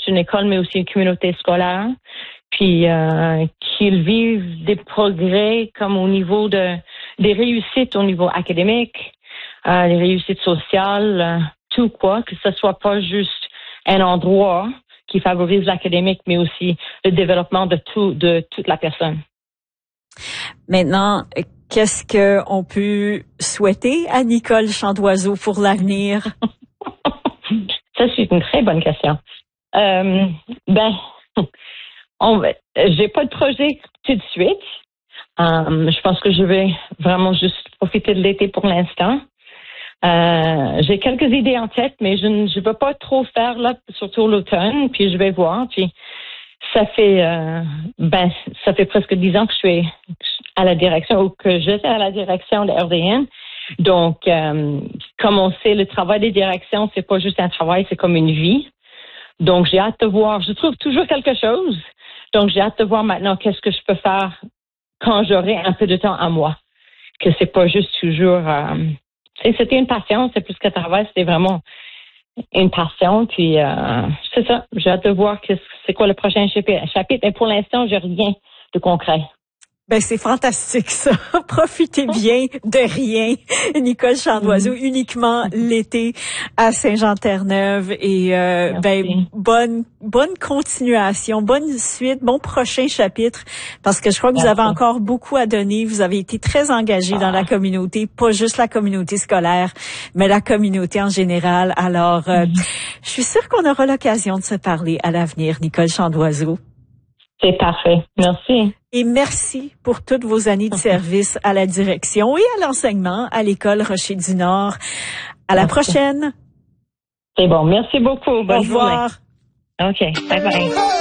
juste une école, mais aussi une communauté scolaire. Puis qu'ils vivent des progrès comme au niveau des réussites au niveau académique, les réussites sociales, tout quoi, que ce soit pas juste un endroit qui favorise l'académique, mais aussi le développement de toute la personne. Maintenant, qu'est-ce qu'on peut souhaiter à Nicole Chandoiseau pour l'avenir? Ça, c'est une très bonne question. J'ai pas de projet tout de suite. Je pense que je vais vraiment juste profiter de l'été pour l'instant. J'ai quelques idées en tête, mais je ne veux pas trop faire là, surtout l'automne, puis je vais voir. Puis ça fait presque 10 ans que je suis à la direction ou que j'étais à la direction de RDN. Donc, comme on sait, le travail des directions, c'est pas juste un travail, c'est comme une vie. Donc, j'ai hâte de voir. Je trouve toujours quelque chose. Donc, j'ai hâte de voir maintenant qu'est-ce que je peux faire quand j'aurai un peu de temps à moi. Que c'est pas juste toujours... c'était une passion, c'est plus que travail, c'était vraiment une passion. Puis, c'est ça. J'ai hâte de voir c'est quoi le prochain chapitre. Mais pour l'instant, j'ai rien de concret. Ben, c'est fantastique, ça. Profitez bien de rien. Nicole Chandoiseau, uniquement l'été à Saint-Jean-Terre-Neuve. Et, bonne continuation, bonne suite, bon prochain chapitre. Parce que je crois que vous avez encore beaucoup à donner. Vous avez été très engagé dans la communauté, pas juste la communauté scolaire, mais la communauté en général. Alors, je suis sûre qu'on aura l'occasion de se parler à l'avenir, Nicole Chandoiseau. C'est parfait. Merci. Et merci pour toutes vos années de service à la direction et à l'enseignement à l'École Rocher-du-Nord. À la prochaine. C'est bon. Merci beaucoup. Bonne journée. Au revoir. OK. Bye bye.